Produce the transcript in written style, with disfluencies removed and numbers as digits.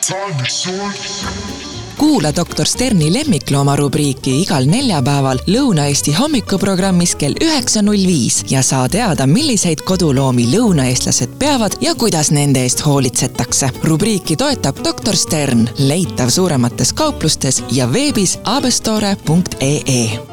Kuula Dr. Sterni lemmiklooma rubriiki igal neljapäeval Lõuna-Eesti hommikuprogrammis kell 9.05 ja saa teada, milliseid koduloomi lõunaeestlased peavad ja kuidas nende eest hoolitsetakse. Rubriiki toetab Dr. Stern, leitav suuremates kauplustes ja veebis abestore.ee.